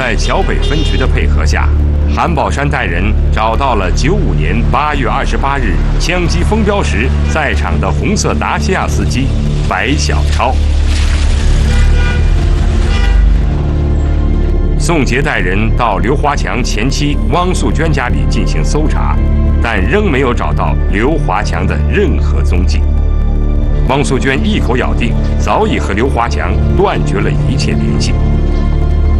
在桥北分局的配合下，韩宝山带人找到了95年8月28日枪击封标时在场的红色达西亚司机白小超。宋杰带人到刘华强前妻汪素娟家里进行搜查，但仍没有找到刘华强的任何踪迹。汪素娟一口咬定早已和刘华强断绝了一切联系。